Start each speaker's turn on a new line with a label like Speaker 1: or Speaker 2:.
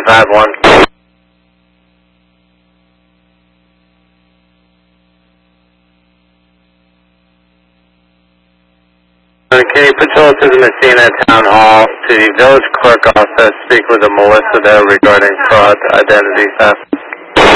Speaker 1: 351. Can you patrol to the Messina Town Hall, to the Village Clerk Office, speak with Melissa there regarding fraud, identity theft?